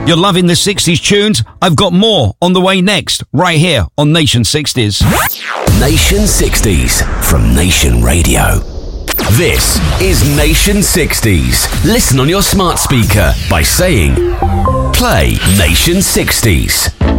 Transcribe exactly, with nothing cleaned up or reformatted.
You're loving the sixties tunes? I've got more on the way next, right here on Nation sixties. Nation sixties from Nation Radio. This is Nation sixties. Listen on your smart speaker by saying, play Nation sixties.